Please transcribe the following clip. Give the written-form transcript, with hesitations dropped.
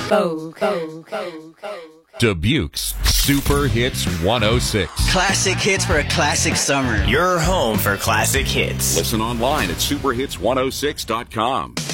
Dubuque's Super Hits 106. Classic hits for a classic summer. Your home for classic hits. Listen online at superhits106.com.